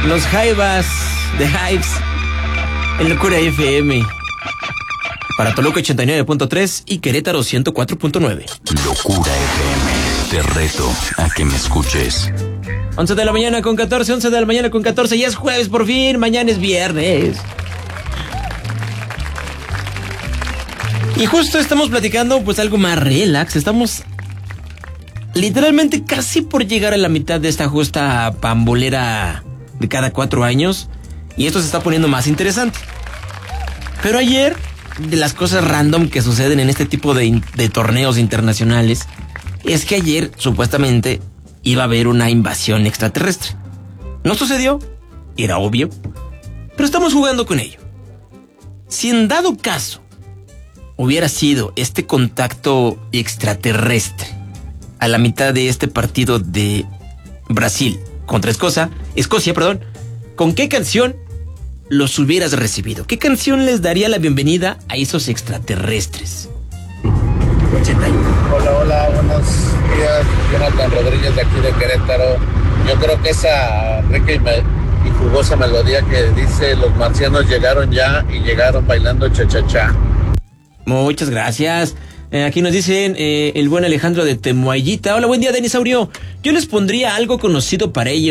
Los Jaivas de Hives en Locura FM. Para Toluca 89.3 y Querétaro 104.9. Locura FM. Te reto a que me escuches. 11 de la mañana con 14, 11 de la mañana con 14. Ya es jueves por fin, mañana es viernes. Y justo estamos platicando pues algo más relax. Estamos literalmente casi por llegar a la mitad de esta justa pambolera de cada 4 años. Y esto se está poniendo más interesante. Pero ayer, de las cosas random que suceden en este tipo de torneos internacionales, es que ayer supuestamente iba a haber una invasión extraterrestre. No sucedió, era obvio, pero estamos jugando con ello. Si en dado caso hubiera sido este contacto extraterrestre a la mitad de este partido de Brasil contra Escocia, ¿con qué canción los hubieras recibido? ¿Qué canción les daría la bienvenida a esos extraterrestres? Hola, buenos días. Jonathan Rodríguez de aquí de Querétaro. Yo creo que esa rica y jugosa melodía que dice los marcianos llegaron ya y llegaron bailando cha-cha-cha. Muchas gracias. Aquí nos dicen el buen Alejandro de Temuayita. Hola, buen día, Denis Aurio. Yo les pondría algo conocido para ellos.